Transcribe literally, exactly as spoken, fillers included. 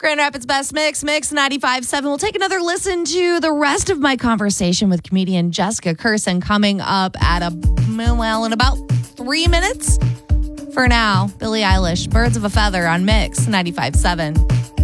Grand Rapids Best Mix, Mix ninety-five point seven. We'll take another listen to the rest of my conversation with comedian Jessica Curson coming up at a, well, in about three minutes. For now, Billie Eilish, Birds of a Feather on Mix ninety-five point seven.